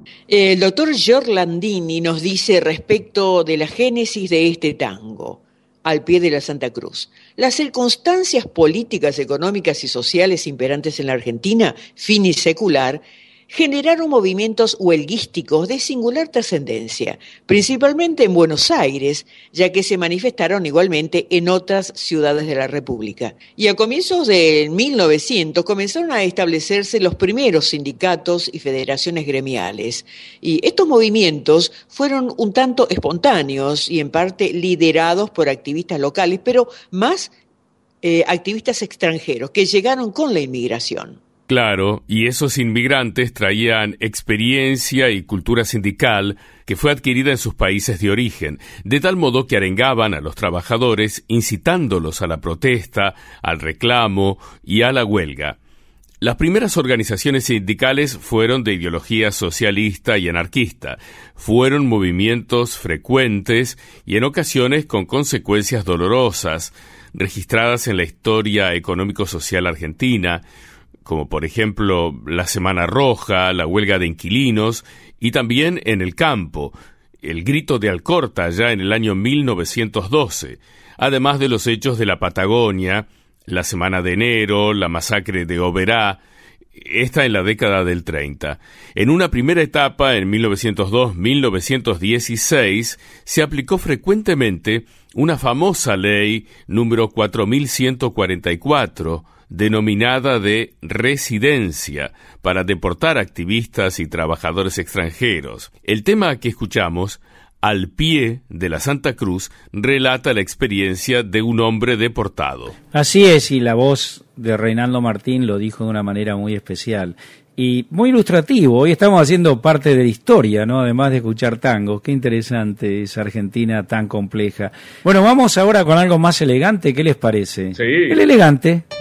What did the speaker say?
El doctor George Landini nos dice respecto de la génesis de este tango, Al pie de la Santa Cruz. Las circunstancias políticas, económicas y sociales imperantes en la Argentina, finisecular, generaron movimientos huelguísticos de singular trascendencia, principalmente en Buenos Aires, ya que se manifestaron igualmente en otras ciudades de la República. Y a comienzos del 1900 comenzaron a establecerse los primeros sindicatos y federaciones gremiales. Y estos movimientos fueron un tanto espontáneos y en parte liderados por activistas locales, pero más activistas extranjeros que llegaron con la inmigración. Claro, y esos inmigrantes traían experiencia y cultura sindical que fue adquirida en sus países de origen, de tal modo que arengaban a los trabajadores, incitándolos a la protesta, al reclamo y a la huelga. Las primeras organizaciones sindicales fueron de ideología socialista y anarquista. Fueron movimientos frecuentes y en ocasiones con consecuencias dolorosas, registradas en la historia económico-social argentina, como por ejemplo la Semana Roja, la huelga de inquilinos, y también en el campo, el grito de Alcorta ya en el año 1912, además de los hechos de la Patagonia, la Semana de Enero, la masacre de Oberá, esta en la década del 30. En una primera etapa, en 1902-1916, se aplicó frecuentemente una famosa ley número 4144, denominada de residencia, para deportar activistas y trabajadores extranjeros. El tema que escuchamos, Al pie de la Santa Cruz, relata la experiencia de un hombre deportado. Así es, y la voz de Reinaldo Martín lo dijo de una manera muy especial y muy ilustrativo. Hoy estamos haciendo parte de la historia, ¿no? Además de escuchar tangos. Qué interesante esa Argentina tan compleja. Bueno, vamos ahora con algo más elegante. ¿Qué les parece? Sí. El elegante.